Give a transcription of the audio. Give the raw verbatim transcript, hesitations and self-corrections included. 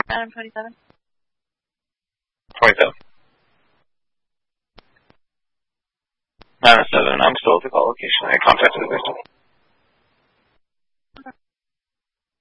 Adam twenty-seven. twenty-seven. nine oh seven, I'm still at the call location. I contacted the victim.